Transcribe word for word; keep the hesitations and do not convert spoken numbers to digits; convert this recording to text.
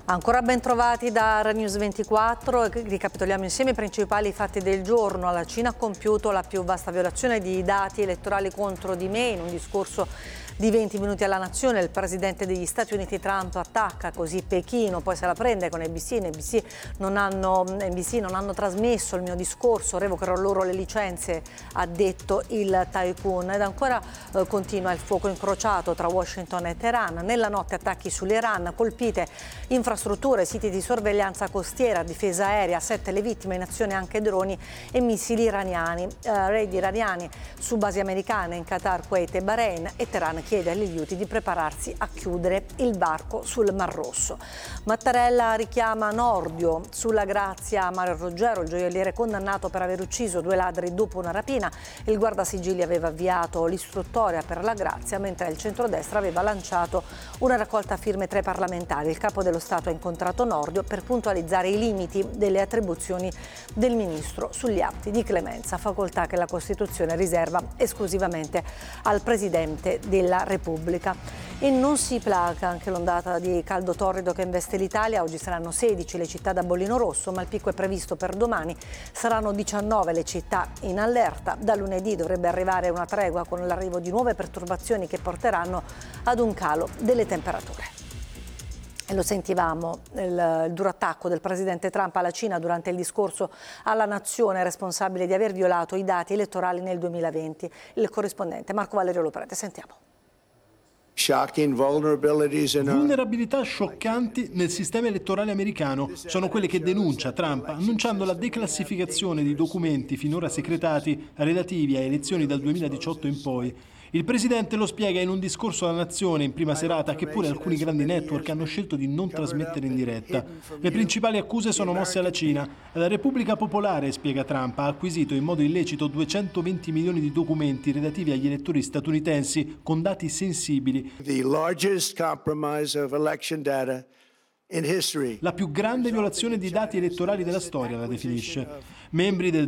Ancora ben trovati da Rai News ventiquattro, ricapitoliamo insieme i principali fatti del giorno. La Cina ha compiuto la più vasta violazione di dati elettorali contro di me in un discorso di venti minuti alla nazione. Il presidente degli Stati Uniti Trump attacca così Pechino, poi se la prende con A B C. N B C non hanno, N B C non hanno trasmesso il mio discorso, revocherò loro le licenze, ha detto il tycoon. Ed ancora eh, continua il fuoco incrociato tra Washington e Teheran. Nella notte attacchi sull'Iran, colpite infrastrutture, siti di sorveglianza costiera, difesa aerea, sette le vittime, in azione anche droni e missili iraniani, eh, raid iraniani su basi americane in Qatar, Kuwait e Bahrain, e Teheran chiede agli Houthi di prepararsi a chiudere il varco sul Mar Rosso. Mattarella richiama Nordio. Sulla Grazia Mario Roggero, il gioielliere condannato per aver ucciso due ladri dopo una rapina. Il guardasigilli aveva avviato l'istruttoria per la Grazia, mentre il centrodestra aveva lanciato una raccolta firme tra i parlamentari. Il capo dello Stato ha incontrato Nordio per puntualizzare i limiti delle attribuzioni del ministro sugli atti di clemenza, facoltà che la Costituzione riserva esclusivamente al Presidente della Repubblica. E non si placa anche l'ondata di caldo torrido che investe l'Italia. Oggi saranno sedici le città da bollino rosso, ma il picco è previsto per domani. Saranno diciannove le città in allerta. Da lunedì dovrebbe arrivare una tregua con l'arrivo di nuove perturbazioni che porteranno ad un calo delle temperature. E lo sentivamo, il, il duro attacco del presidente Trump alla Cina durante il discorso alla nazione, responsabile di aver violato i dati elettorali nel duemilaventi. Il corrispondente Marco Valerio Loprete, sentiamo. Vulnerabilità scioccanti nel sistema elettorale americano sono quelle che denuncia Trump, annunciando la declassificazione di documenti finora segretati relativi a elezioni dal duemiladiciotto in poi. Il presidente lo spiega in un discorso alla nazione in prima serata, che pure alcuni grandi network hanno scelto di non trasmettere in diretta. Le principali accuse sono mosse alla Cina. La Repubblica Popolare, spiega Trump, ha acquisito in modo illecito duecentoventi milioni di documenti relativi agli elettori statunitensi con dati sensibili. La più grande violazione di dati elettorali della storia, la definisce. Membri del